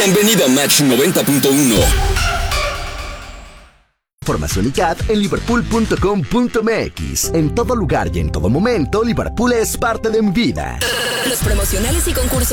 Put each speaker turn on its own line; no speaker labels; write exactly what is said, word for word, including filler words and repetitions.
Bienvenido a Match noventa punto uno.
Información I C A T en liverpool punto com punto m x. En todo lugar y en todo momento, Liverpool es parte de mi vida.
Los promocionales y concursos